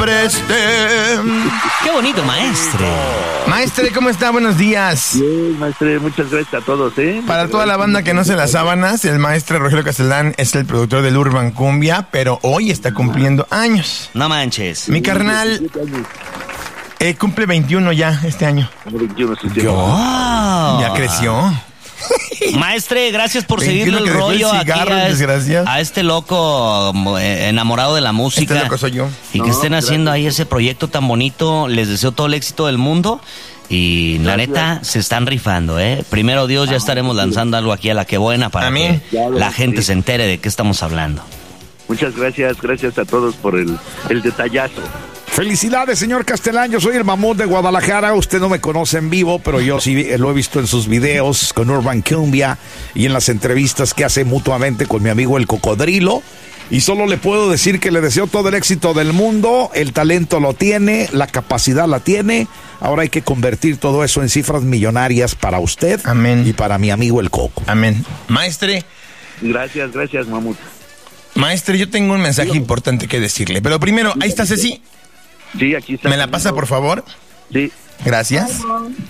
preste. Qué bonito, maestre. Maestre, ¿cómo está? Buenos días. Bien, maestre, muchas gracias a todos, Para toda la banda que no se las sábanas, el maestro Rogelio Castelán es el productor del Urban Cumbia, pero hoy está cumpliendo años. No manches. Mi carnal cumple 21 ya este año. 21, sí, sí. Wow. Ya creció. Maestre, gracias por 21 seguirle el que dejó el rollo cigarro, aquí desgraciado. a este loco enamorado de la música. Este loco soy yo. Y que estén haciendo ahí ese proyecto tan bonito. Les deseo todo el éxito del mundo. Y la neta, se están rifando, ¿eh? Primero Dios, ya estaremos lanzando algo aquí a la que buena para Amén. que la gente se entere de qué estamos hablando. Muchas gracias a todos por el detallazo. Felicidades, señor Castelán. Yo soy el mamut de Guadalajara. Usted no me conoce en vivo, pero yo sí lo he visto en sus videos con Urban Cumbia y en las entrevistas que hace mutuamente con mi amigo el Cocodrilo. Y solo le puedo decir que le deseo todo el éxito del mundo. El talento lo tiene, la capacidad la tiene. Ahora hay que convertir todo eso en cifras millonarias para usted. Amén. Y para mi amigo el Coco. Amén. Maestre, Gracias, mamut. maestre, yo tengo un mensaje importante que decirle. Pero primero, ahí está Ceci. Sí, aquí está. ¿Me la pasa, por favor? Sí. Gracias.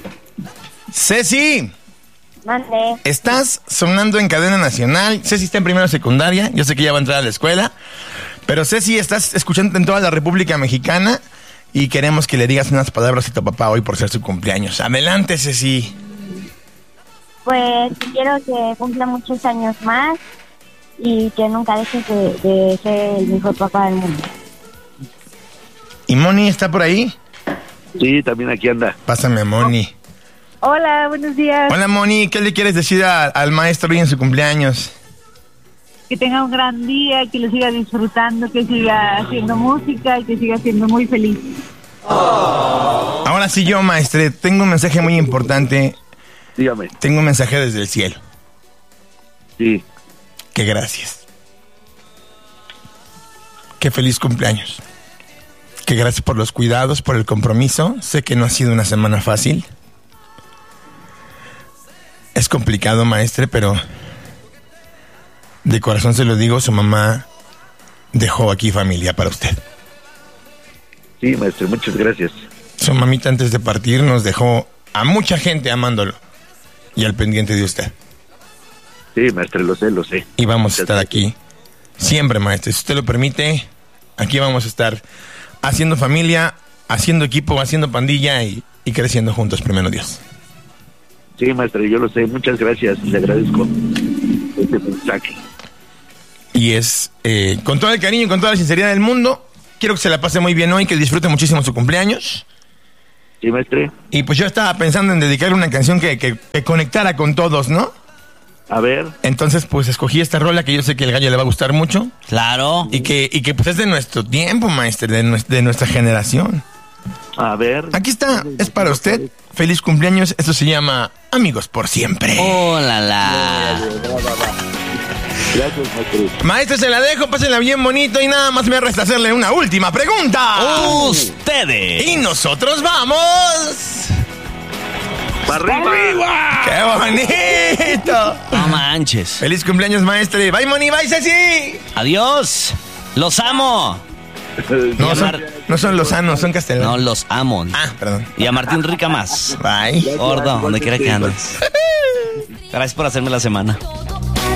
Ceci, Mande. estás sonando en cadena nacional. Ceci está en primero secundaria. Yo sé que ya va a entrar a la escuela. Pero Ceci, estás escuchando en toda la República Mexicana. Y queremos que le digas unas palabras a tu papá hoy por ser su cumpleaños. Adelante, Ceci. Pues quiero que cumpla muchos años más y que nunca deje de ser el mejor papá del mundo. ¿Y Moni está por ahí? Sí, también aquí anda. Pásame a Moni. Hola, buenos días. Hola, Moni. ¿Qué le quieres decir al maestro hoy en su cumpleaños? Que tenga un gran día, que lo siga disfrutando, que siga haciendo música y que siga siendo muy feliz. Ahora sí yo, maestre, tengo un mensaje muy importante. Dígame. Tengo un mensaje desde el cielo. Sí. Que gracias. Que feliz cumpleaños. Que gracias por los cuidados, por el compromiso. Sé que no ha sido una semana fácil. Es complicado, maestre, pero de corazón se lo digo, su mamá dejó aquí familia para usted. Sí, maestro, muchas gracias. Su mamita antes de partir nos dejó a mucha gente amándolo y al pendiente de usted. Sí, maestro, lo sé. Y vamos a estar aquí siempre, maestro. Si usted lo permite, aquí vamos a estar haciendo familia, haciendo equipo, haciendo pandilla y creciendo juntos, primero Dios. Sí, maestro, yo lo sé. Muchas gracias. Le agradezco este mensaje. Y es con todo el cariño y con toda la sinceridad del mundo. Quiero que se la pase muy bien hoy, que disfrute muchísimo su cumpleaños. Sí, maestre. Y pues yo estaba pensando en dedicarle una canción que conectara con todos, ¿no? A ver. Entonces, pues escogí esta rola que yo sé que el gallo le va a gustar mucho. Claro. Y que pues es de nuestro tiempo, maestro, de nuestra generación. A ver. Aquí está, es para usted. Feliz cumpleaños. Esto se llama Amigos por Siempre. ¡Oh, la! Gracias, maestro. Maestro, se la dejo, pásenla bien bonito y nada más me resta hacerle una última pregunta. ¡Ustedes! Y nosotros vamos. ¡Para arriba! ¡Qué bonito! No manches. Feliz cumpleaños, maestre. Bye, Moni, bye, Ceci. Adiós. Los amo. No son lozanos, son castellanos. No, los amo. Perdón. Y a Martín Rica más. Bye. Gordo, donde quiera que andes. Gracias por hacerme la semana.